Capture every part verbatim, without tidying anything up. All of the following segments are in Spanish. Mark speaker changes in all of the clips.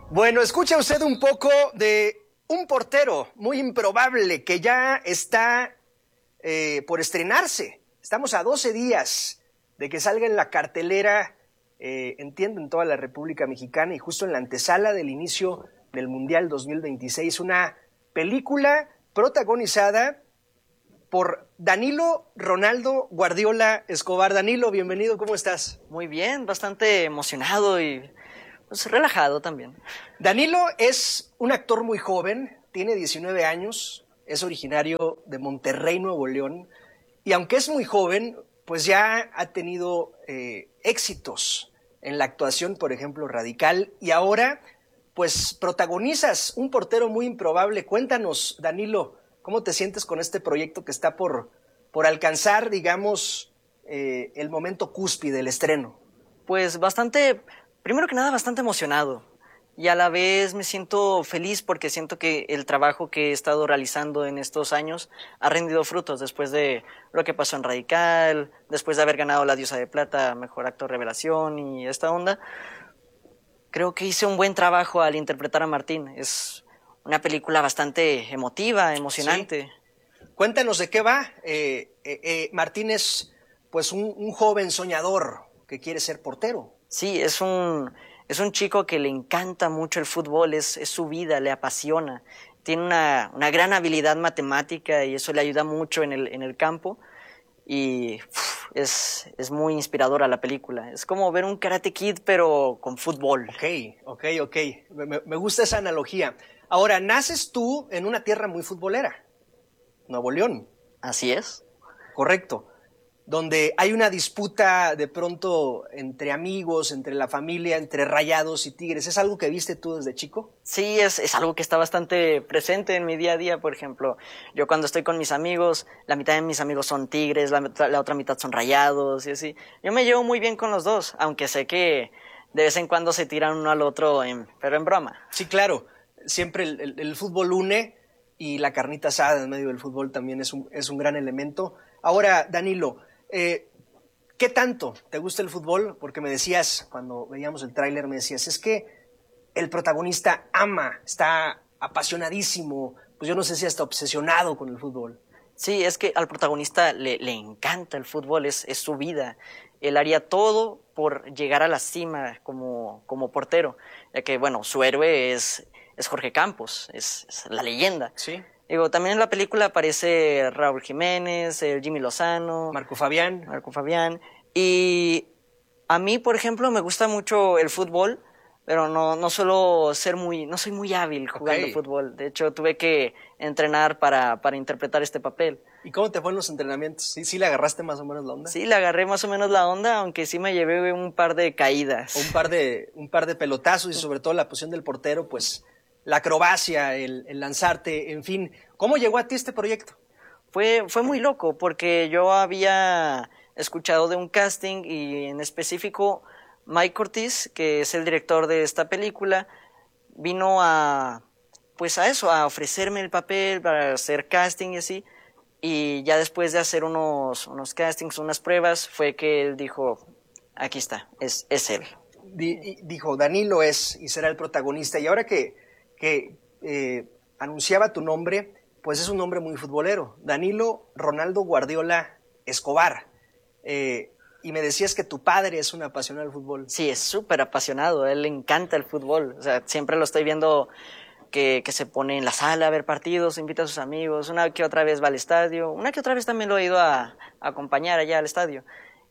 Speaker 1: Bueno, escucha usted un poco de un portero muy improbable que ya está eh, por estrenarse. Estamos a doce días de que salga en la cartelera, eh, entiendo, en toda la República Mexicana y justo en la antesala del inicio del Mundial dos mil veintiséis, una película protagonizada por Danilo Ronaldo Guardiola Escobar. Danilo, bienvenido, ¿cómo estás?
Speaker 2: Muy bien, bastante emocionado y pues, relajado también.
Speaker 1: Danilo es un actor muy joven, tiene diecinueve años, es originario de Monterrey, Nuevo León, y aunque es muy joven, pues ya ha tenido eh, éxitos en la actuación, por ejemplo, Radical, y ahora pues protagonizas un portero muy improbable. Cuéntanos, Danilo, ¿cómo te sientes con este proyecto que está por, por alcanzar, digamos, eh, el momento cúspide del estreno?
Speaker 2: Pues bastante, primero que nada, bastante emocionado. Y a la vez me siento feliz porque siento que el trabajo que he estado realizando en estos años ha rendido frutos después de lo que pasó en Radical, después de haber ganado la Diosa de Plata, Mejor Actor Revelación y esta onda. Creo que hice un buen trabajo al interpretar a Martín. Es una película bastante emotiva, emocionante.
Speaker 1: Sí. Cuéntanos de qué va. Eh, eh, eh, Martín es pues un, un joven soñador que quiere ser portero.
Speaker 2: Sí, es un, es un chico que le encanta mucho el fútbol, es, es su vida, le apasiona. Tiene una, una gran habilidad matemática y eso le ayuda mucho en el, en el campo. Y uf, es, es muy inspiradora la película. Es como ver un Karate Kid, pero con fútbol.
Speaker 1: Ok, ok, ok. Me, me gusta esa analogía. Ahora, naces tú en una tierra muy futbolera, Nuevo León.
Speaker 2: Así es.
Speaker 1: Correcto. Donde hay una disputa de pronto entre amigos, entre la familia, entre Rayados y Tigres. ¿Es algo que viste tú desde chico?
Speaker 2: Sí, es, es algo que está bastante presente en mi día a día. Por ejemplo, yo cuando estoy con mis amigos, la mitad de mis amigos son Tigres, la, la otra mitad son Rayados y así. Yo me llevo muy bien con los dos, aunque sé que de vez en cuando se tiran uno al otro, en, pero en broma.
Speaker 1: Sí, claro. Siempre el, el, el fútbol une y la carnita asada en medio del fútbol también es un, es un gran elemento. Ahora, Danilo, Eh, ¿qué tanto te gusta el fútbol? Porque me decías, cuando veíamos el tráiler, me decías, es que el protagonista ama, está apasionadísimo, pues yo no sé si está obsesionado con el fútbol.
Speaker 2: Sí, es que al protagonista le, le encanta el fútbol, es, es su vida. Él haría todo por llegar a la cima como, como portero, ya que, bueno, su héroe es, es Jorge Campos, es, es la leyenda.
Speaker 1: Sí.
Speaker 2: Digo, también en la película aparece Raúl Jiménez, el Jimmy Lozano,
Speaker 1: Marco Fabián.
Speaker 2: Marco Fabián. Y a mí, por ejemplo, me gusta mucho el fútbol, pero no, no suelo ser muy, no soy muy hábil jugando
Speaker 1: Okay.
Speaker 2: fútbol. De hecho, tuve que entrenar para, para interpretar este papel.
Speaker 1: ¿Y cómo te fueron los entrenamientos? ¿Sí, sí le agarraste más o menos la onda?
Speaker 2: Sí, le agarré más o menos la onda, aunque sí me llevé un par de caídas.
Speaker 1: Un par de, un par de pelotazos y sobre todo la posición del portero, pues la acrobacia, el, el lanzarte, en fin. ¿Cómo llegó a ti este proyecto?
Speaker 2: Fue, fue muy loco porque yo había escuchado de un casting y en específico Mike Ortiz, que es el director de esta película, vino a, pues a eso, a ofrecerme el papel para hacer casting y así. Y ya después de hacer unos, unos castings, unas pruebas, fue que él dijo, aquí está, es, es él.
Speaker 1: Di, dijo, Danilo es y será el protagonista. Y ahora que, que eh, anunciaba tu nombre, pues es un nombre muy futbolero, Danilo Ronaldo Guardiola Escobar. Eh, y me decías que tu padre es un apasionado del fútbol.
Speaker 2: Sí, es súper apasionado, a él le encanta el fútbol. O sea, siempre lo estoy viendo que, que se pone en la sala a ver partidos, invita a sus amigos, una que otra vez va al estadio, una que otra vez también lo he ido a, a acompañar allá al estadio.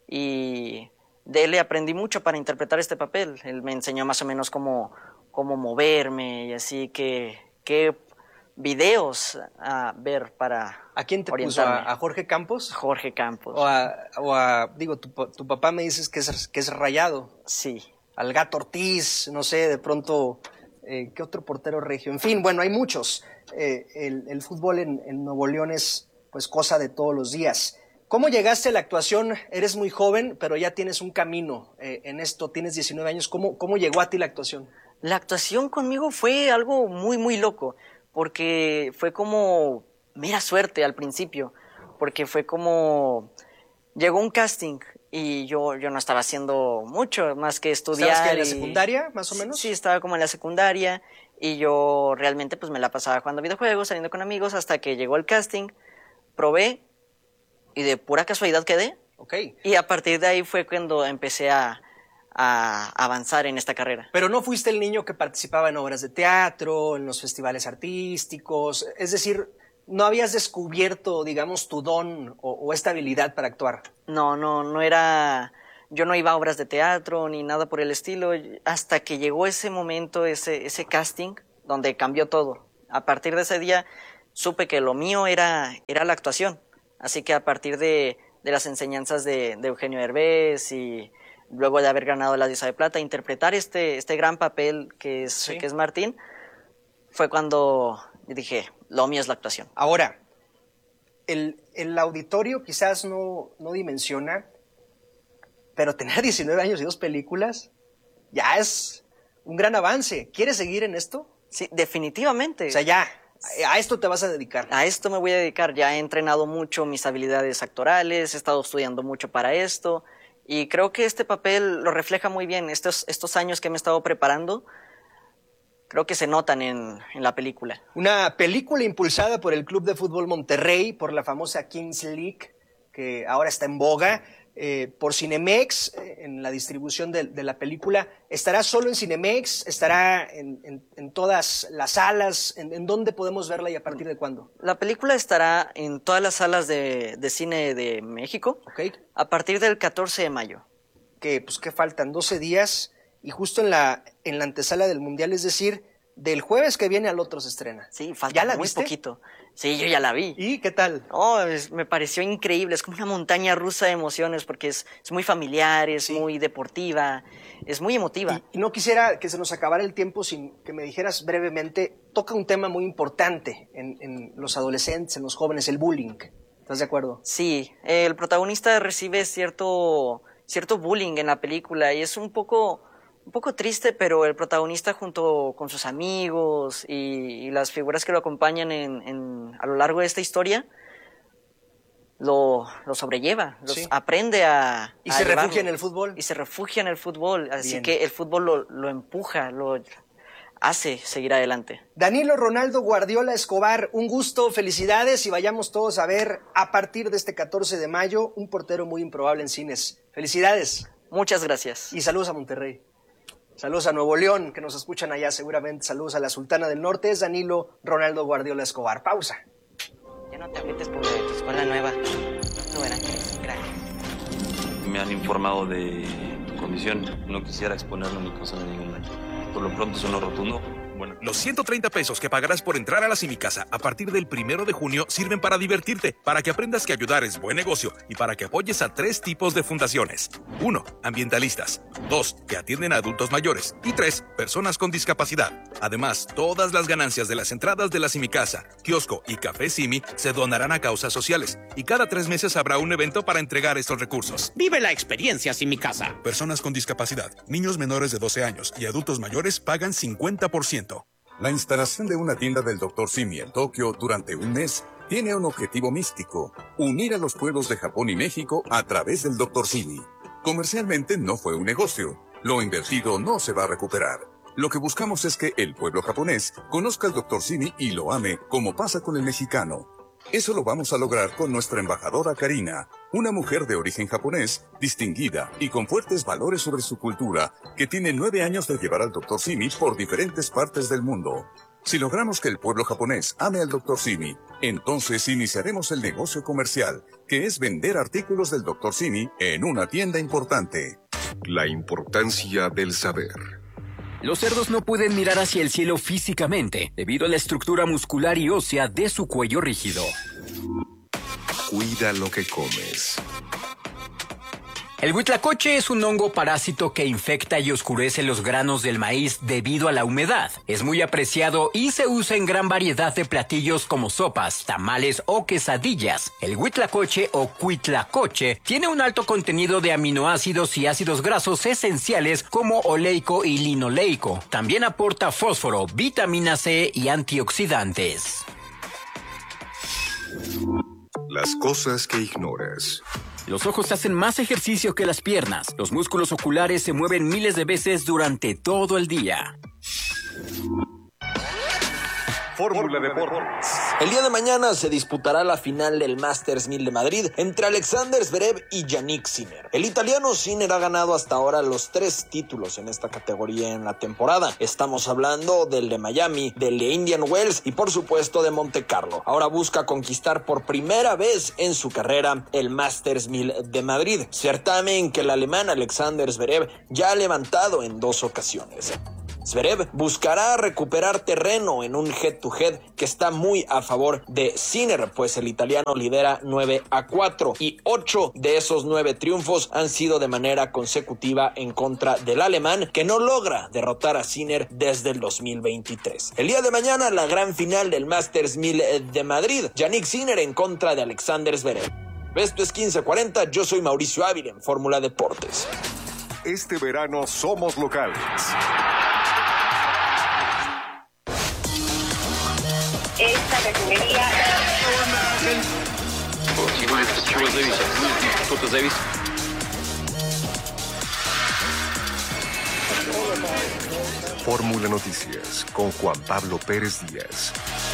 Speaker 2: Y de él le aprendí mucho para interpretar este papel. Él me enseñó más o menos cómo, cómo moverme y así que... que videos a ver para
Speaker 1: ¿A quién te
Speaker 2: orientarme.
Speaker 1: puso? ¿A, a Jorge Campos?
Speaker 2: Jorge Campos.
Speaker 1: O a, o a digo, tu, tu papá me dices que es, que es Rayado.
Speaker 2: Sí.
Speaker 1: Al Gato Ortiz, no sé, de pronto, eh, ¿qué otro portero regio? En fin, bueno, hay muchos. Eh, el, el fútbol en, en Nuevo León es pues cosa de todos los días. ¿Cómo llegaste a la actuación? Eres muy joven, pero ya tienes un camino eh, en esto, tienes diecinueve años. ¿Cómo, ¿Cómo llegó a ti la actuación?
Speaker 2: La actuación conmigo fue algo muy, muy loco. Porque fue como mera suerte al principio, porque fue como, llegó un casting y yo, yo no estaba haciendo mucho más que estudiar.
Speaker 1: ¿Estabas que en la
Speaker 2: y...
Speaker 1: secundaria, más o menos?
Speaker 2: Sí, estaba como en la secundaria y yo realmente pues me la pasaba jugando videojuegos, saliendo con amigos, hasta que llegó el casting, probé y de pura casualidad quedé.
Speaker 1: Ok.
Speaker 2: Y a partir de ahí fue cuando empecé a, a avanzar en esta carrera.
Speaker 1: Pero no fuiste el niño que participaba en obras de teatro, en los festivales artísticos, es decir, no habías descubierto, digamos, tu don o, o esta habilidad para actuar.
Speaker 2: No, no, no era... Yo no iba a obras de teatro ni nada por el estilo, hasta que llegó ese momento, ese, ese casting, donde cambió todo. A partir de ese día supe que lo mío era, era la actuación. Así que a partir de, de las enseñanzas de, de Eugenio Derbez y luego de haber ganado la Diosa de Plata, interpretar este, este gran papel que es,
Speaker 1: sí.
Speaker 2: que es Martín, fue cuando dije, lo mío es la actuación.
Speaker 1: Ahora, el, el auditorio quizás no, no dimensiona, pero tener diecinueve años y dos películas ya es un gran avance. ¿Quieres seguir en esto?
Speaker 2: Sí, definitivamente.
Speaker 1: O sea, ya, a esto te vas a dedicar.
Speaker 2: A esto me voy a dedicar. Ya he entrenado mucho mis habilidades actorales, he estado estudiando mucho para esto y creo que este papel lo refleja muy bien. Estos, estos años que me he estado preparando, creo que se notan en, en la película.
Speaker 1: Una película impulsada por el Club de Fútbol Monterrey, por la famosa Kings League, que ahora está en boga. Eh, por Cinemex, eh, en la distribución de, de la película. ¿Estará solo en Cinemex? ¿Estará en, en, en todas las salas? ¿En, ¿En dónde podemos verla y a partir de cuándo?
Speaker 2: La película estará en todas las salas de, de cine de México,
Speaker 1: okay.
Speaker 2: A partir del catorce de mayo.
Speaker 1: Que, pues, que faltan doce días y justo en la, en la antesala del Mundial, es decir, del jueves que viene al otro se estrena.
Speaker 2: Sí, falta
Speaker 1: ¿Ya la
Speaker 2: muy
Speaker 1: viste?
Speaker 2: poquito. Sí, yo ya la vi.
Speaker 1: ¿Y qué tal?
Speaker 2: Oh, es, me pareció increíble, es como una montaña rusa de emociones porque es, es muy familiar, es
Speaker 1: sí.
Speaker 2: muy deportiva, es muy emotiva.
Speaker 1: Y, y no quisiera que se nos acabara el tiempo sin que me dijeras brevemente, toca un tema muy importante en, en los adolescentes, en los jóvenes, el bullying. ¿Estás de acuerdo?
Speaker 2: Sí, el protagonista recibe cierto, cierto bullying en la película y es un poco... Un poco triste, pero el protagonista junto con sus amigos y, y las figuras que lo acompañan en, en, a lo largo de esta historia lo, lo sobrelleva, los
Speaker 1: sí.
Speaker 2: aprende a
Speaker 1: Y
Speaker 2: a
Speaker 1: se
Speaker 2: llevarlo.
Speaker 1: refugia en el fútbol.
Speaker 2: Y se refugia en el fútbol, así
Speaker 1: Bien.
Speaker 2: que el fútbol lo, lo empuja, lo hace seguir adelante.
Speaker 1: Danilo Ronaldo Guardiola Escobar, un gusto, felicidades y vayamos todos a ver a partir de este catorce de mayo un portero muy improbable en cines. Felicidades.
Speaker 2: Muchas gracias.
Speaker 1: Y saludos a Monterrey. Saludos a Nuevo León, que nos escuchan allá seguramente. Saludos a la Sultana del Norte. Es Danilo Ronaldo Guardiola Escobar. Pausa.
Speaker 2: Ya no te agüites por tu escuela nueva. Tú verás que eres crack.
Speaker 3: Me han informado de tu condición. No quisiera exponerlo ni causar ningún daño. Por lo pronto es un no rotundo. Bueno.
Speaker 4: Los ciento treinta pesos que pagarás por entrar a la Cinicasa a partir del primero de junio sirven para divertirte, para que aprendas que ayudar es buen negocio y para que apoyes a tres tipos de fundaciones. Uno, ambientalistas. Dos, que atienden a adultos mayores. Y tres, personas con discapacidad. Además, todas las ganancias de las entradas de la Cinicasa, kiosco y Café Simi se donarán a causas sociales. Y cada tres meses habrá un evento para entregar estos recursos.
Speaker 5: Vive la experiencia Cinicasa.
Speaker 4: Personas con discapacidad, niños menores de doce años y adultos mayores pagan cincuenta por ciento.
Speaker 6: La instalación de una tienda del doctor Simi en Tokio durante un mes tiene un objetivo místico: unir a los pueblos de Japón y México a través del doctor Simi. Comercialmente no fue un negocio. Lo invertido no se va a recuperar. Lo que buscamos es que el pueblo japonés conozca al doctor Simi y lo ame, como pasa con el mexicano. Eso lo vamos a lograr con nuestra embajadora Karina, una mujer de origen japonés, distinguida y con fuertes valores sobre su cultura, que tiene nueve años de llevar al doctor Simi por diferentes partes del mundo. Si logramos que el pueblo japonés ame al doctor Simi, entonces iniciaremos el negocio comercial, que es vender artículos del doctor Simi en una tienda importante.
Speaker 7: La importancia del saber.
Speaker 8: Los cerdos no pueden mirar hacia el cielo físicamente debido a la estructura muscular y ósea de su cuello rígido.
Speaker 7: Cuida lo que comes.
Speaker 8: El huitlacoche es un hongo parásito que infecta y oscurece los granos del maíz debido a la humedad. Es muy apreciado y se usa en gran variedad de platillos como sopas, tamales o quesadillas. El huitlacoche o cuitlacoche tiene un alto contenido de aminoácidos y ácidos grasos esenciales como oleico y linoleico. También aporta fósforo, vitamina C y antioxidantes.
Speaker 7: Las cosas que ignoras.
Speaker 8: Los ojos hacen más ejercicio que las piernas. Los músculos oculares se mueven miles de veces durante todo el día.
Speaker 7: Fórmula Deportes.
Speaker 9: El día de mañana se disputará la final del Masters mil de Madrid entre Alexander Zverev y Jannik Sinner. El italiano Sinner ha ganado hasta ahora los tres títulos en esta categoría en la temporada. Estamos hablando del de Miami, del de Indian Wells y por supuesto de Monte Carlo. Ahora busca conquistar por primera vez en su carrera el Masters mil de Madrid, certamen que el alemán Alexander Zverev ya ha levantado en dos ocasiones. Zverev buscará recuperar terreno en un head-to-head que está muy a favor de Sinner, pues el italiano lidera nueve a cuatro y ocho de esos nueve triunfos han sido de manera consecutiva en contra del alemán, que no logra derrotar a Sinner desde el dos mil veintitrés. El día de mañana la gran final del Masters mil de Madrid, Jannik Sinner en contra de Alexander Zverev. Esto es quince cuarenta, yo soy Mauricio Ávila en Fórmula Deportes.
Speaker 7: Este verano somos locales.
Speaker 10: Esta refinería.
Speaker 7: Fórmula Noticias con Juan Pablo Pérez Díaz.